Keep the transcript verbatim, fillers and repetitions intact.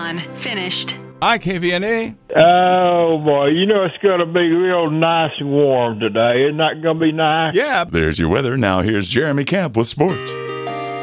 on. Finished. Hi, K V N A. Oh, boy. You know it's going to be real nice and warm today. Isn't that going to be nice? Yeah. There's your weather. Now here's Jeremy Camp with sports.